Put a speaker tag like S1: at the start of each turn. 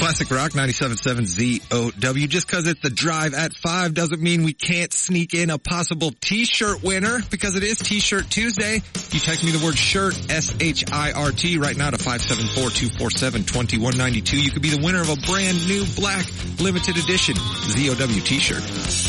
S1: Classic Rock 97.7 ZOW. Just because it's the drive at 5 doesn't mean we can't sneak in a possible t-shirt winner, because it is T-Shirt Tuesday. You text me the word shirt, S-H-I-R-T, right now to 574-247-2192. You could be the winner of a brand new black limited edition ZOW t-shirt.